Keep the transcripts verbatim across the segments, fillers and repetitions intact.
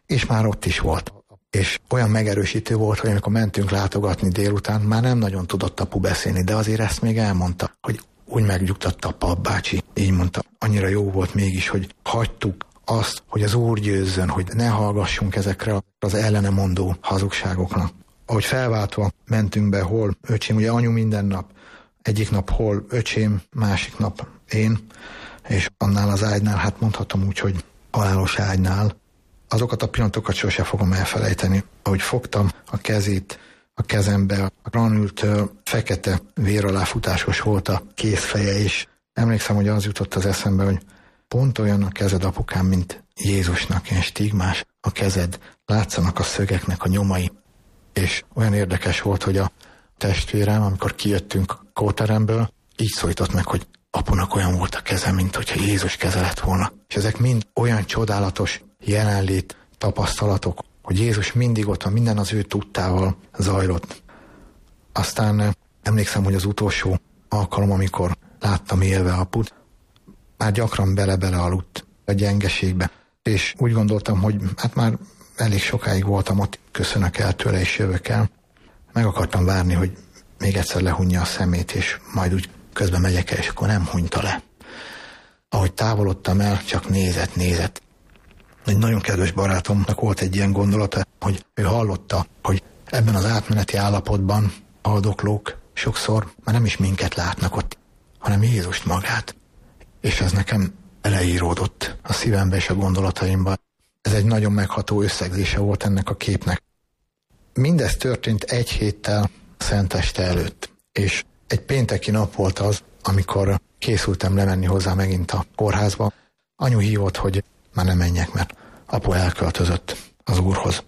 és már ott is volt. És olyan megerősítő volt, hogy amikor mentünk látogatni délután, már nem nagyon tudott apu beszélni, de azért ezt még elmondta, hogy úgy megnyugtatta a papbácsi, így mondta, annyira jó volt mégis, hogy hagytuk azt, hogy az Úr győzzön, hogy ne hallgassunk ezekre az ellene mondó hazugságoknak. Ahogy felváltva mentünk be, hol öcsém, ugye anyu minden nap, egyik nap hol öcsém, másik nap én, és annál az ágynál, hát mondhatom úgy, hogy halálos ágynál, azokat a pillanatokat sose fogom elfelejteni. Ahogy fogtam a kezét a kezembe, a granültől fekete vér alá futásos volt a kézfeje, és emlékszem, hogy az jutott az eszembe, hogy pont olyan a kezed, apukám, mint Jézusnak, ilyen stigmás a kezed, látszanak a szögeknek a nyomai. És olyan érdekes volt, hogy a testvérem, amikor kijöttünk a kórteremből, így szólított meg, hogy apunak olyan volt a keze, mint hogyha Jézus keze lett volna. És ezek mind olyan csodálatos jelenlét, tapasztalatok, hogy Jézus mindig ott van, minden az ő tudtával zajlott. Aztán emlékszem, hogy az utolsó alkalom, amikor láttam élve aput, már gyakran bele-bele aludt a gyengeségbe, és úgy gondoltam, hogy hát már elég sokáig voltam ott, köszönök el tőle, és jövök el. Meg akartam várni, hogy még egyszer lehunja a szemét, és majd úgy közben megyek el, és akkor nem hunyta le. Ahogy távolodtam el, csak nézett, nézett. Egy nagyon kedves barátomnak volt egy ilyen gondolata, hogy ő hallotta, hogy ebben az átmeneti állapotban haldoklók sokszor már nem is minket látnak ott, hanem Jézust magát. És ez nekem eleíródott a szívembe és a gondolataimba. Ez egy nagyon megható összegzése volt ennek a képnek. Mindez történt egy héttel Szenteste előtt, és egy pénteki nap volt az, amikor készültem lemenni hozzá megint a kórházba. Anyu hívott, hogy már nem menjek, mert apu elköltözött az Úrhoz.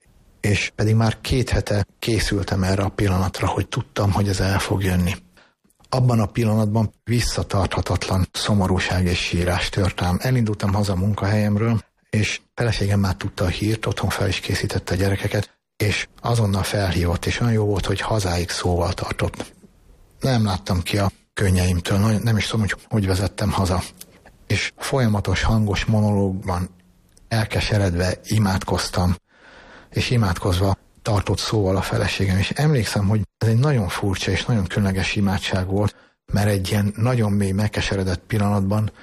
És pedig már két hete készültem erre a pillanatra, hogy tudtam, hogy ez el fog jönni. Abban a pillanatban visszatarthatatlan szomorúság és sírás tört rám. Elindultam haza a munkahelyemről, és feleségem már tudta a hírt, otthon fel is készítette a gyerekeket, és azonnal felhívott, és olyan jó volt, hogy hazáig szóval tartott. Nem láttam ki a könnyeimtől, nem is tudom, hogy hogy vezettem haza. És folyamatos hangos monológban elkeseredve imádkoztam, és imádkozva tartott szóval a feleségem, és emlékszem, hogy ez egy nagyon furcsa és nagyon különleges imádság volt, mert egy ilyen nagyon mély, megkeseredett pillanatban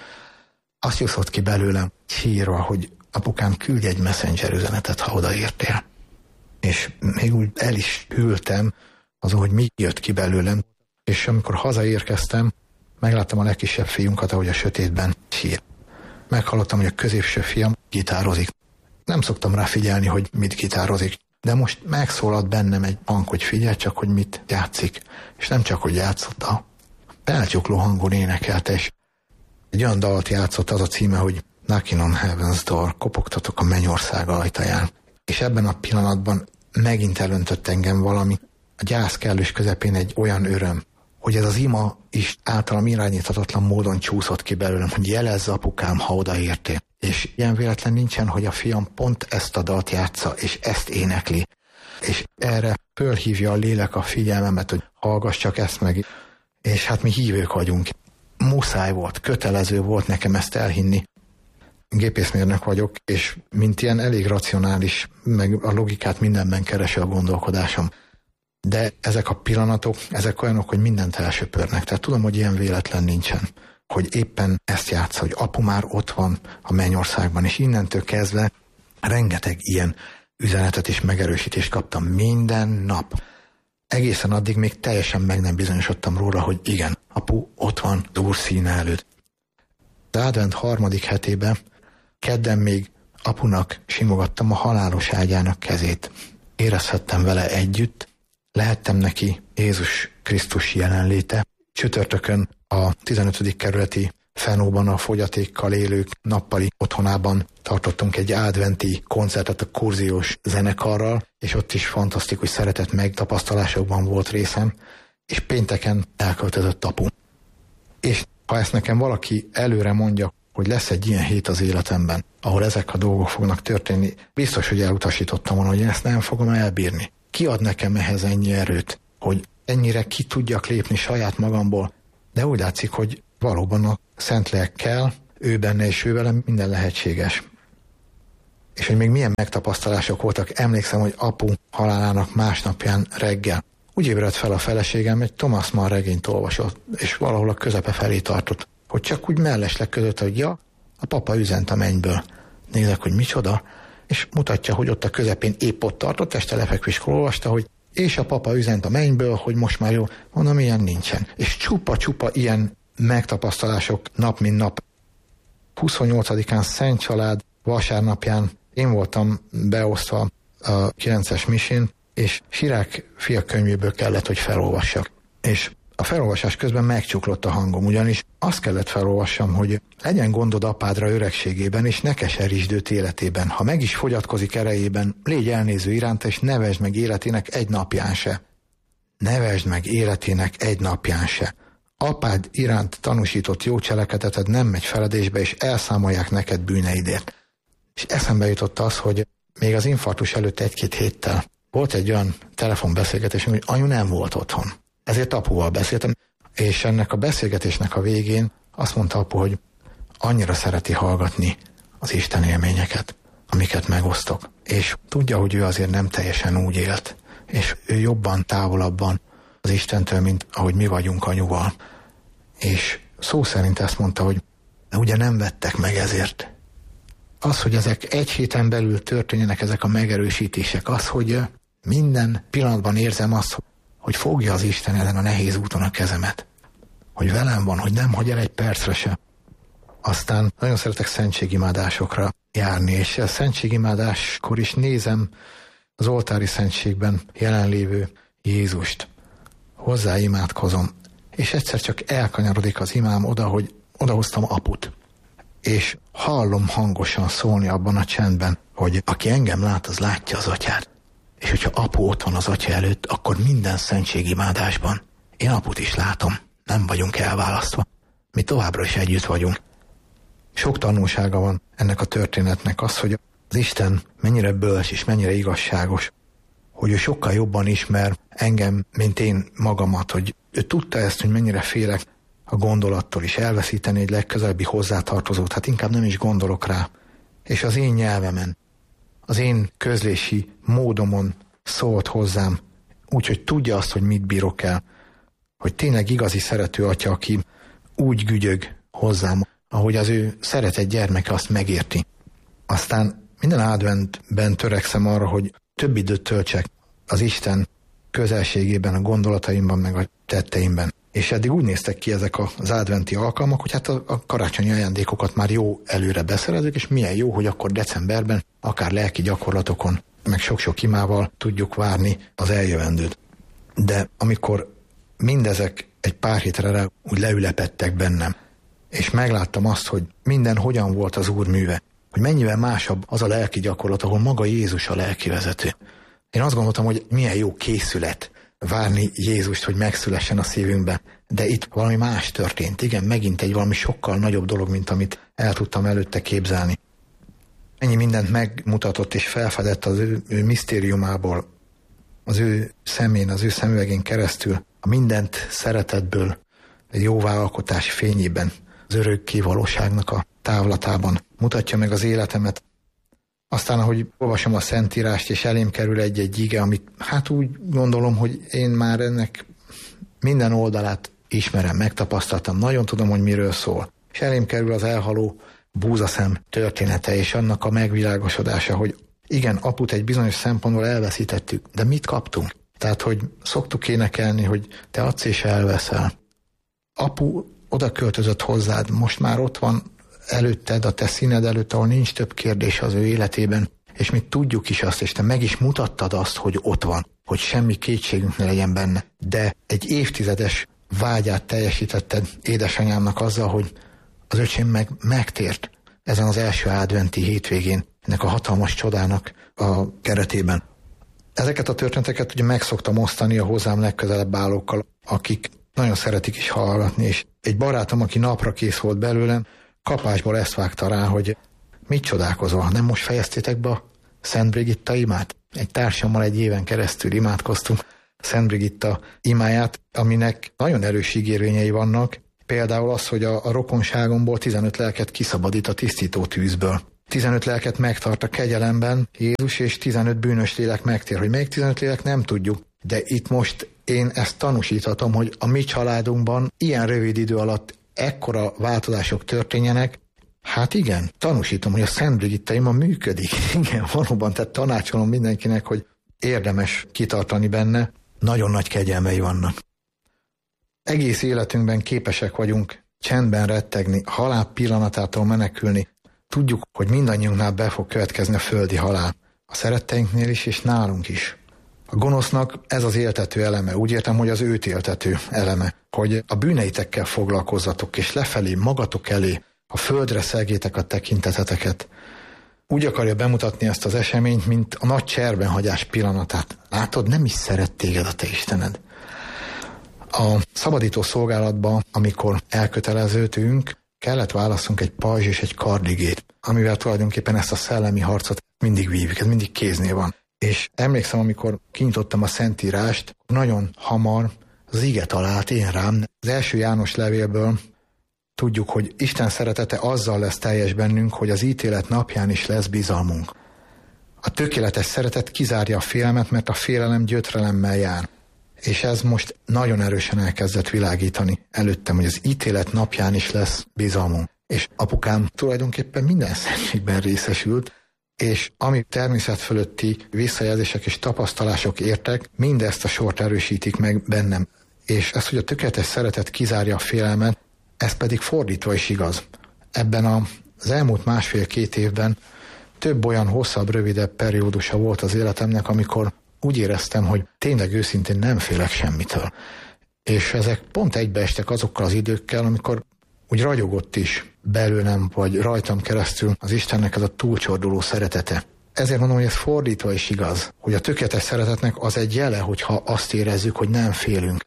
azt juszott ki belőlem sírva, hogy apukám, küldj egy messenger üzenetet, ha odaértél. És még úgy el is hűltem azon, hogy mi jött ki belőlem, és amikor hazaérkeztem, megláttam a legkisebb fiunkat, ahogy a sötétben sír. Meghallottam, hogy a középső fiam gitározik. Nem szoktam rá figyelni, hogy mit gitározik, de most megszólalt bennem egy hang, hogy figyelj csak, hogy mit játszik. És nem csak, hogy játszott, a felcsukló hangon énekelte, és egy olyan dalt játszott, az a címe, hogy Knocking on Heaven's Door, kopogtatok a mennyország ajtaján. És ebben a pillanatban megint elöntött engem valami, a gyász kellős közepén egy olyan öröm, hogy ez az ima is általam irányíthatatlan módon csúszott ki belőlem, hogy jelezze apukám, ha odaértél. És ilyen véletlen nincsen, hogy a fiam pont ezt a dalt játsza, és ezt énekli. És erre fölhívja a lélek a figyelmemet, hogy hallgass csak ezt meg. És hát mi hívők vagyunk. Muszáj volt, kötelező volt nekem ezt elhinni. Gépészmérnök vagyok, és mint ilyen elég racionális, meg a logikát mindenben keresi a gondolkodásom. De ezek a pillanatok, ezek olyanok, hogy mindent elsöpörnek. Tehát tudom, hogy ilyen véletlen nincsen. Hogy éppen ezt játsza, hogy apu már ott van a mennyországban, és innentől kezdve rengeteg ilyen üzenetet és megerősítést kaptam minden nap. Egészen addig még teljesen meg nem bizonyosodtam róla, hogy igen, apu ott van az Úr színe előtt. Az advent harmadik hetében kedden még apunak simogattam a halálos ágyának kezét. Érezhettem vele együtt, lehettem neki Jézus Krisztus jelenléte. Csütörtökön a tizenötödik kerületi Fenóban a fogyatékkal élők nappali otthonában tartottunk egy adventi koncertet a kurziós zenekarral, és ott is fantasztikus szeretett megtapasztalásokban volt részem, és pénteken elköltözött apu. És ha ezt nekem valaki előre mondja, hogy lesz egy ilyen hét az életemben, ahol ezek a dolgok fognak történni, biztos, hogy elutasítottam volna, hogy ezt nem fogom elbírni. Ki ad nekem ehhez ennyi erőt, hogy ennyire ki tudjak lépni saját magamból, de úgy látszik, hogy valóban a Szentlélek kell, ő benne és ő velem minden lehetséges. és hogy még milyen megtapasztalások voltak. Emlékszem, hogy apu halálának másnapján reggel úgy ébredt fel a feleségem, egy Thomas Mann regényt olvasott, és valahol a közepe felé tartott, hogy csak úgy mellesleg között, hogy ja, a papa üzent a mennyből. Nézek, hogy micsoda, és mutatja, hogy ott a közepén épp ott tartott, este lefekvéskor olvasta, hogy és a papa üzent a mennyből, hogy most már jó. Mondom, ilyen nincsen. És csupa-csupa ilyen megtapasztalások nap, mint nap. huszonnyolcadikán Szent Család vasárnapján én voltam beosztva a kilences misén, és Sirák fiak könyvéből kellett, hogy felolvassak. És a felolvasás közben megcsuklott a hangom, ugyanis azt kellett felolvassam, hogy legyen gondod apádra öregségében, és ne keserítsd őt életében. Ha meg is fogyatkozik erejében, légy elnéző iránta, és ne vesd meg életének egy napján se. Ne vesd meg életének egy napján se. Apád iránt tanúsított jó cselekedeted nem megy feledésbe, és elszámolják neked bűneidért. És eszembe jutott az, hogy még az infarktus előtt egy-két héttel volt egy olyan telefonbeszélgetésünk, hogy anyu nem volt otthon. Ezért apuval beszéltem, és ennek a beszélgetésnek a végén azt mondta apu, hogy annyira szereti hallgatni az Isten élményeket, amiket megosztok. És tudja, hogy ő azért nem teljesen úgy élt, és ő jobban, távolabban az Istentől, mint ahogy mi vagyunk anyuval. És szó szerint ezt mondta, hogy ugye nem vettek meg ezért. Az, hogy ezek egy héten belül történjenek, ezek a megerősítések, az, hogy minden pillanatban érzem azt, hogy fogja az Isten ezen a nehéz úton a kezemet. Hogy velem van, hogy nem hagy el egy percre se. Aztán nagyon szeretek szentségimádásokra járni, és a szentségimádáskor is nézem az oltári szentségben jelenlévő Jézust. Hozzá imádkozom, és egyszer csak elkanyarodik az imám oda, hogy odahoztam aput. És hallom hangosan szólni abban a csendben, hogy aki engem lát, az látja az atyát. És hogyha apu ott van az atya előtt, akkor minden szentségimádásban én aput is látom, nem vagyunk elválasztva. Mi továbbra is együtt vagyunk. Sok tanulsága van ennek a történetnek az, hogy az Isten mennyire bölcs és mennyire igazságos, hogy ő sokkal jobban ismer engem, mint én magamat, hogy ő tudta ezt, hogy mennyire félek a gondolattól is elveszíteni egy legközelebbi hozzátartozót, hát inkább nem is gondolok rá. És az én nyelvemen, az én közlési módomon szólt hozzám, úgyhogy tudja azt, hogy mit bírok el, hogy tényleg igazi szerető atya, aki úgy gügyög hozzám, ahogy az ő szeretett gyermeke azt megérti. Aztán minden adventben törekszem arra, hogy több időt töltsek az Isten közelségében, a gondolataimban, meg a tetteimben. És eddig úgy néztek ki ezek az adventi alkalmak, hogy hát a, a karácsonyi ajándékokat már jó előre beszerezzük, és milyen jó, hogy akkor decemberben, akár lelki gyakorlatokon, meg sok-sok imával tudjuk várni az eljövendőt. De amikor mindezek egy pár hétre rá úgy leülepedtek bennem, és megláttam azt, hogy minden hogyan volt az Úr műve, hogy mennyivel másabb az a lelki gyakorlat, ahol maga Jézus a lelki vezető. Én azt gondoltam, hogy milyen jó készület várni Jézust, hogy megszülessen a szívünkbe, de itt valami más történt. Igen, megint egy valami sokkal nagyobb dolog, mint amit el tudtam előtte képzelni. Ennyi mindent megmutatott és felfedett az ő, ő misztériumából, az ő szemén, az ő szemüvegén keresztül, a mindent szeretetből, egy jóvállalkotás fényében, az örökké valóságnak a távlatában mutatja meg az életemet. Aztán, ahogy olvasom a Szentírást, és elém kerül egy-egy ige, amit hát úgy gondolom, hogy én már ennek minden oldalát ismerem, megtapasztaltam, nagyon tudom, hogy miről szól. És elém kerül az elhaló búzaszem története, és annak a megvilágosodása, hogy igen, aput egy bizonyos szempontból elveszítettük, de mit kaptunk? Tehát, hogy szoktuk énekelni, hogy te adsz és elveszel. Apu oda költözött hozzád, most már ott van előtted, a te színed előtt, ahol nincs több kérdés az ő életében, és mi tudjuk is azt, és te meg is mutattad azt, hogy ott van, hogy semmi kétségünk ne legyen benne. De egy évtizedes vágyát teljesítetted édesanyámnak azzal, hogy az öcsém meg megtért ezen az első adventi hétvégén, ennek a hatalmas csodának a keretében. Ezeket a történeteket ugye meg szoktam osztani a hozzám legközelebb állókkal, akik nagyon szeretik is hallgatni, és egy barátom, aki napra kész volt belőlem, kapásból ezt vágta rá, hogy mit csodálkozol, nem most fejeztétek be a Szent Brigitta imát? Egy társammal egy éven keresztül imádkoztunk Szent Brigitta imáját, aminek nagyon erős ígérvényei vannak, például az, hogy a, a rokonságomból tizenöt lelket kiszabadít a tisztító tűzből. tizenöt lelket megtart a kegyelemben Jézus, és tizenöt bűnös lélek megtér. Hogy melyik tizenöt lélek, nem tudjuk. De itt most én ezt tanúsíthatom, hogy a mi családunkban ilyen rövid idő alatt ekkora változások történjenek. Hát igen, tanúsítom, hogy a Szent Brigittaima működik. Igen, valóban, tehát tanácsolom mindenkinek, hogy érdemes kitartani benne. Nagyon nagy kegyelmei vannak. Egész életünkben képesek vagyunk csendben rettegni, halál pillanatától menekülni. Tudjuk, hogy mindannyiunknál be fog következni a földi halál. A szeretteinknél is, és nálunk is. A gonosznak ez az éltető eleme. Úgy értem, hogy az őt éltető eleme. Hogy a bűneitekkel foglalkozzatok, és lefelé, magatok elé, a földre szelgétek a tekinteteteket. Úgy akarja bemutatni ezt az eseményt, mint a nagy cserbenhagyás pillanatát. Látod, nem is szeret téged a te Istened. A szabadító szolgálatban, amikor elköteleződünk, kellett válasszunk egy pajzs és egy kardigét, amivel tulajdonképpen ezt a szellemi harcot mindig vívjuk, ez mindig kéznél van. És emlékszem, amikor kinyitottam a Szentírást, nagyon hamar az ige talált én rám. Az első János levélből tudjuk, hogy Isten szeretete azzal lesz teljes bennünk, hogy az ítélet napján is lesz bizalmunk. A tökéletes szeretet kizárja a félelmet, mert a félelem gyötrelemmel jár. És ez most nagyon erősen elkezdett világítani előttem, hogy az ítélet napján is lesz bizalmunk. És apukám tulajdonképpen minden szentségben részesült, és ami természet fölötti visszajelzések és tapasztalások értek, mindezt a sort erősítik meg bennem. És ez, hogy a tökéletes szeretet kizárja a félelmet, ez pedig fordítva is igaz. Ebben az elmúlt másfél-két évben több olyan hosszabb, rövidebb periódusa volt az életemnek, amikor úgy éreztem, hogy tényleg őszintén nem félek semmitől. És ezek pont egybeestek azokkal az időkkel, amikor úgy ragyogott is belőlem, vagy rajtam keresztül az Istennek ez a túlcsorduló szeretete. Ezért mondom, hogy ez fordítva is igaz, hogy a tökéletes szeretetnek az egy jele, hogyha azt érezzük, hogy nem félünk.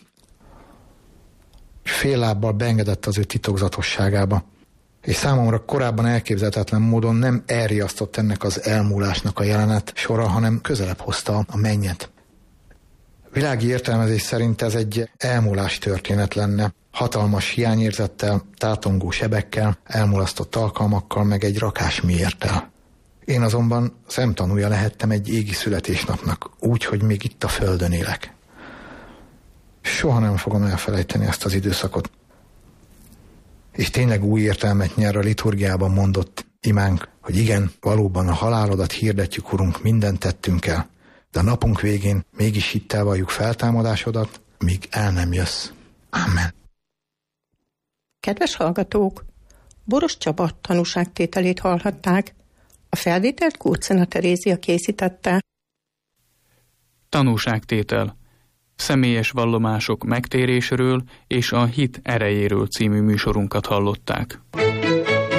Fél lábbal beengedett az ő titokzatosságába. És számomra korábban elképzelhetetlen módon nem elriasztott ennek az elmúlásnak a jelenet sora, hanem közelebb hozta a mennyet. Világi értelmezés szerint ez egy elmúlás történet lenne, hatalmas hiányérzettel, tátongó sebekkel, elmulasztott alkalmakkal, meg egy rakás miérttel. Én azonban szemtanúja lehettem egy égi születésnapnak, úgy, hogy még itt a földön élek. Soha nem fogom elfelejteni ezt az időszakot. És tényleg új értelmet nyer a liturgiában mondott imánk, hogy igen, valóban a halálodat hirdetjük, Urunk, minden tettünkkel, de a napunk végén mégis hittel valljuk feltámadásodat, míg el nem jössz. Amen. Kedves hallgatók, Boros Csaba tanúságtételét hallhatták. A felvételt Kurcena Terézia készítette. Tanúságtétel. Személyes vallomások megtérésről és a hit erejéről című műsorunkat hallották.